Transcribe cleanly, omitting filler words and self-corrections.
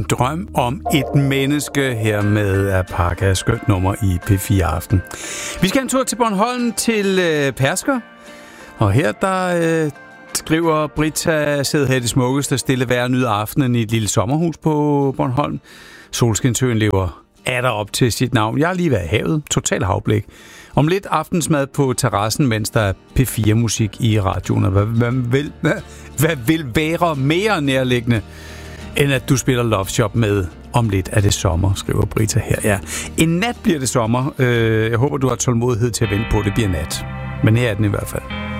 Drøm om et menneske her med Apaka, skønt nummer i P4 Aften. Vi skal en tur til Bornholm, til Persker. Og her der skriver Britta, sidder her det smukkeste stille vejr, nyder aftenen i et lille sommerhus på Bornholm. Solskinsøen lever atter op til sit navn. Jeg har lige været i havet, total havblik. Om lidt aftensmad på terrassen, mens der er P4-musik i radioen. Hvad vil være mere nærliggende, end at du spiller Love Shop med om lidt er det sommer, skriver Britta her. Ja. En nat bliver det sommer. Jeg håber, du har tålmodighed til at vente på, det bliver nat. Men her er den i hvert fald.